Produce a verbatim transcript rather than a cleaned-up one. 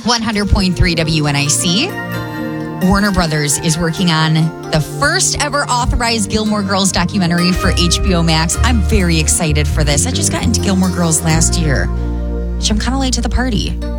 one hundred point three W N I C. Warner Brothers is working on the first ever authorized Gilmore Girls documentary for H B O Max. I'm very excited for this. I just got into Gilmore Girls last year, which I'm kind of late to the party.